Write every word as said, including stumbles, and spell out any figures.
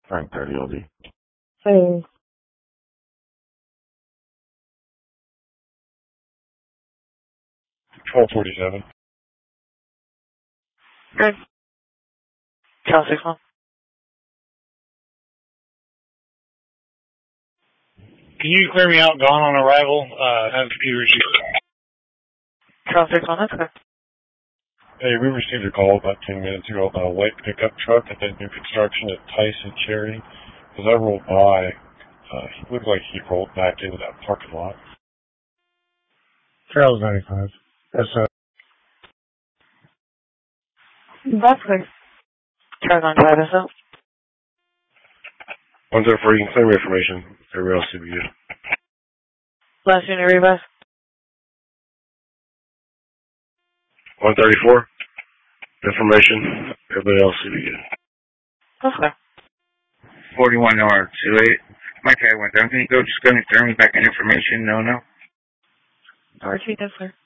Frank thirty L D. Hey. twelve forty-seven. Good. Charles six one. Can you clear me out? Gone on arrival. Uh, have computer issues. Charles six one, that's good. Hey, we received a call about ten minutes ago about a white pickup truck at that new construction at Tyson Cherry. As I rolled by, uh, he looked like he rolled back into that parking lot. Charles ninety-five. That's uh. That's good. Charles ninety-five, that's up. one zero four, you can claim your information. Everybody else should be good. Last unit revive. one thirty-four, information. Everybody else should be good. Okay. forty-one R two eight. My cat went down. Can you go just go and turn me back in information? No, no. R two, that's clear.